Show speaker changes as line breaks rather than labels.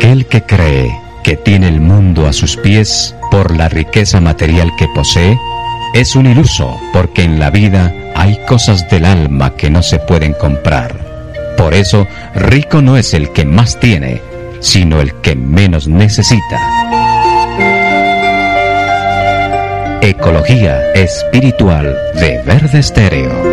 Aquel que cree que tiene el mundo a sus pies por la riqueza material que posee, es un iluso, porque en la vida hay cosas del alma que no se pueden comprar. Por eso, rico no es el que más tiene, sino el que menos necesita. Ecología espiritual de Verde Estéreo.